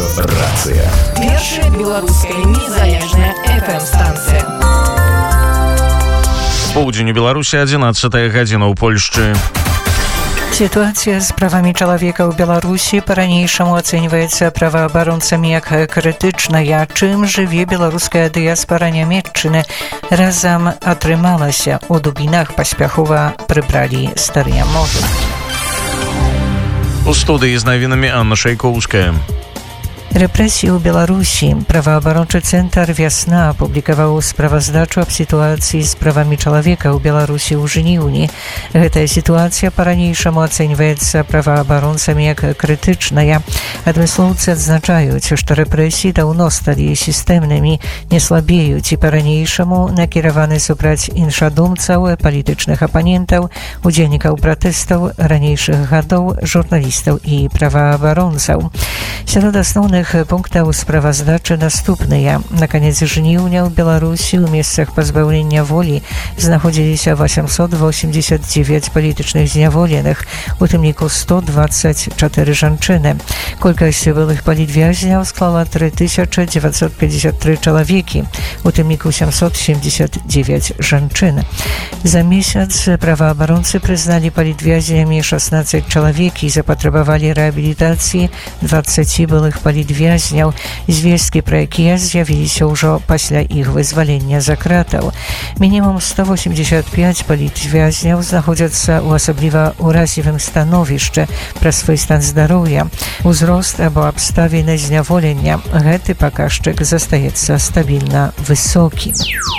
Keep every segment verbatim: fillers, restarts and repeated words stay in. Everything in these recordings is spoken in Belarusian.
Рацыя. Першая беларуская незалежная эф эм-станцыя. Поўдзень у Беларусі, одиннадцатая гадзіна ў Польшчы. Ситуация с правами человека в Беларуси по-ранейшему оценивается правооборонцами как критичная, чым живе белорусская диаспора Нямецчыны разом атрымалася. У Дубінах паспяхова прыбралі старыя мовы. У студыі з навінамі Анна Шайкоўская. Рэпрэсіі ў Беларусі. Праваабарончы цэнтр «Вясна» апублікаваў справаздачу аб сітуацыі з правамі чалавека ў Беларусі ў жніўні. Гэтая сітуацыя па-ранейшаму ацэньваецца праваабаронцамі як крытычная. Адмыслоўцы адзначаюць, што рэпрэсіі даўно сталі сістэмнымі, не слабеюць і па-ранейшаму накіраваны супраць іншадумцаў, палітычных апанентаў, удзельнікаў пратэстаў ранейшых гадоў, журналістаў і праваабаронцаў. Сярод асноўных пунктаў справаздачы наступныя. На канец жніўня ў Беларусі ў месцах пазбаўлення волі знаходзіліся восемьсот восемьдесят девять палітычных зняволеных, у тым ліку сто двадцать чатыры жанчыны. Колькасць былых палітвязняў склала три тысячи девятьсот пятьдесят три чалавекі, у тым ліку семьсот семьдесят девять жанчын. За месяц праваабаронцы прызналі палітвязнямі шестнадцать чалавек і запатрабавалі рэабілітацыі двадцать былых палітвязняў, звесткі пра якія з'явіліся ўжо пасля іх вызвалення за кратаў. Мінімум сто восемьдесят пять палітвязняў знаходзяцца ў асабліва ўразлівым становішчы пра свой стан здароўя, узрост або абставіны зняволення. Гэты паказчык застаецца стабільна высокі.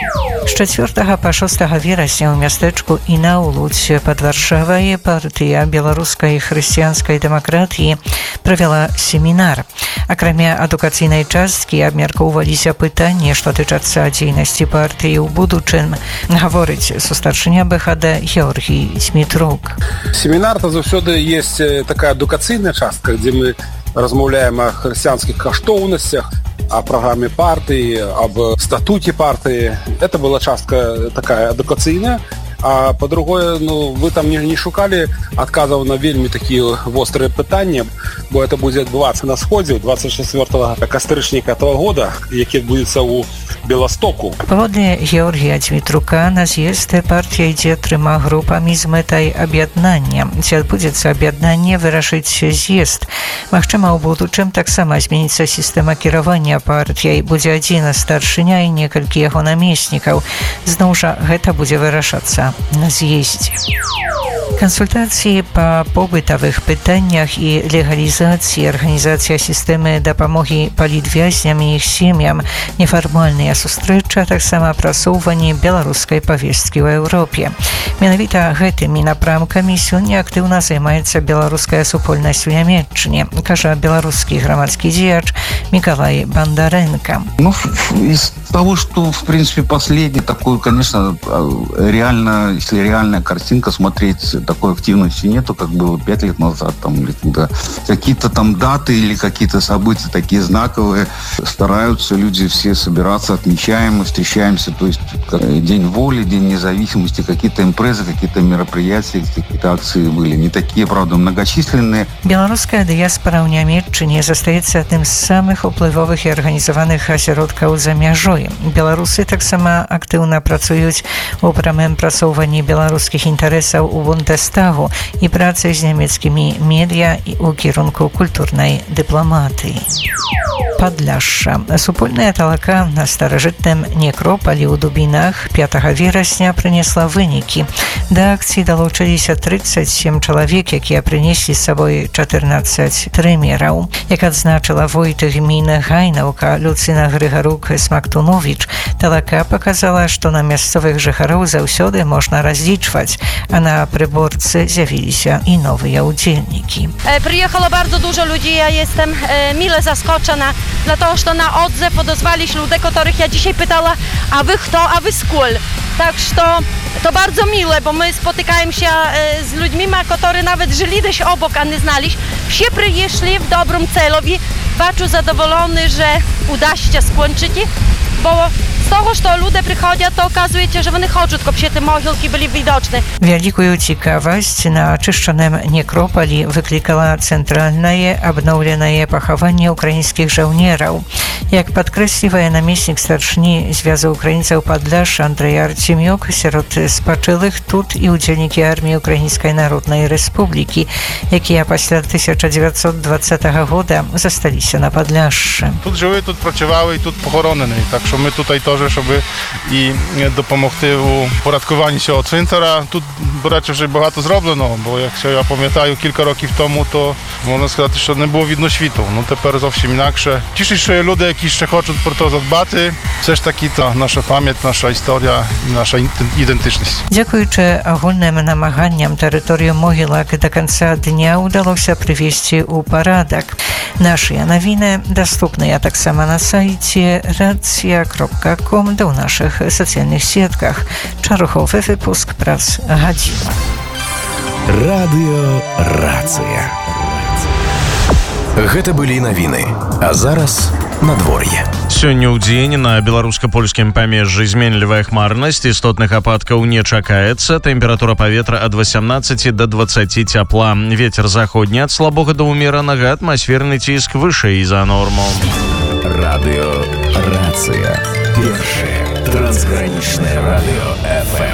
З чацвёртага па шостага верасня ў мястэчку Інаўлуць пад Варшавай партыя беларускай хрысціянскай дэмакратыі правяла семінар. Акрамя адукацыйнай часткі абмяркоўваліся пытанні, што тычацца дзейнасці партыі ў будучым. Гаворыць сустарчыня бэ ха дэ Георгій Смітрук. Семінар то заўсёды есть такая адукацыйная частка, дзе мы размаўляем о хрысціянскіх каштоўнасцях, о программе партии, об статуте партии. Это была частка такая адукацыйная. А по-другое, ну, вы там не, не шукали адказаў на вельмі такія вострыя пытанні, бо это будзе адбывацца на сходзе двадцать четвёртого кастрычніка этого года, які адбудзецца ў Беластоку. Паводле Георгія Дмітрука, на з'езд партія ідзе трыма групамі з мэтай аб'яднання. Ці адбудзецца аб'яднанне, вырашыць з'езд. Магчыма, у будучым таксама зменіцца сістэма кіравання партіяй. Будзе адзін старшыня і некалькі яго намеснікаў. Зноў жа, гэта будзе вырашацца на з'ездзе. Кансультацыі па побытавых пытаннях і легалізацыі, арганізацыя сістэмы дапамогі палітвязням і іх сем'ям, нефармальныя сустрэчы, а таксама прасоўванне беларускай павесткі ў Еўропе. Менавіта гэтымі напрамкамі сёння актыўна займаецца беларуская супольнасць у Нямецчыне, кажа беларускі грамадскі дзеяч Миколай Бондаренко. Ну, из того, что, в принципе, последний такой, конечно, реально, если реальная картинка смотреть, такой активности нету, как было пять лет назад, там, или когда какие-то там даты или какие-то события такие знаковые, стараются люди все собираться, отмечаем, встречаемся, то есть День воли, День независимости, какие-то импрезы, какие-то мероприятия, какие-то акции были, не такие, правда, многочисленные. Беларуская дыяспора ў Нямецчыне застаецца адным з самых уплывовых і арганізаваных асяродкаў за мяжой. Беларусы таксама актыўна працуюць у прамым прасоўванні беларускіх інтарэсаў у Бундестагу і працы з нямецкімі медыа і ў кірунку культурнай дыпламатыі. Падляшша. Супольная талака на старажытным некропалі ў Дубінах пятага верасня прынесла вынікі. Да акцыі далучыліся тридцать семь чалавек, якія прынеслі з сабой чатырнаццаць трэмераў. Як адзначыла войт гміны Гайнаўка Люцына Грыгарук Смактуновіч, талака паказала, што на мясцовых жыхароў заўсёды можна разлічваць, а на прыборцы з'явіліся і новыя удзельнікі. Приехало bardzo dużo ludzi, ja jestem e, mile zaskoczona, dlatego że na odzew odezwali się ludzie, których ja dzisiaj pytała, a wy kto, a wy skól. Tak, że to bardzo miłe, bo my spotykamy się e, z ludźmi, którzy nawet żyli gdzieś obok, a nie znali. Wszyscy przyszli w dobrym celowi, bardzo zadowolony, że uda się skończyć. bo з того, що люди приходять, то оказується, що вони хочуть, щоб ще ті могилки були widoczne. Вялікую цікавасць на ачышчаным некропалі выклікала цэнтральнае абноўленае пахаванне ўкраінскіх жаўнераў. Як падкрэслівае намеснік старшыні звязу украінцаў Падляшша Андрэй Арцемюк, сярод спачылых тут і ўдзельнікі арміі Украінскай Народнай Рэспублікі, якія пасля тысяча дев'ятсот двадцятого года засталіся на Падляшшы. Тут жили, тут працювали, тут похоронені, так що ми тут теж, щоб і допомогти у порядкуванні цього цвинтара. Тут, до речі, вже багато зроблено, бо якщо я пам'ятаю, кілька років тому, то можна сказати, що не було видно світу. Ну тепер зовсім інакше. Тішить, що є люди, які ще хочуть про це задбати. Все ж таки, це наша пам'ять, наша історія, наша ідентичність. Дзякуючы агульным намаганням тэрыторыю могілак до конца дня ўдалося прывесці ў парадак. Нашыя навіны даступныя таксама на сайце racja kropka com да ў нашых сацыяльных сетках. Чаруховы выпуск праз гадзіну. Радыё Рацыя. Гэта былі навіны, а зараз надвор'е. Сёння ў дзень на беларуска-польскім памежжы зменлівая хмарнасць, істотных ападкаў не чакаецца, тэмпература паветра ад восемнадцати до двадцати цяпла. Вецер заходні ад слабога да ўмеранага, атмасферны ціск вышэй за норму. Радыё Рацыя. Першае трансгранічнае радыё эф эм.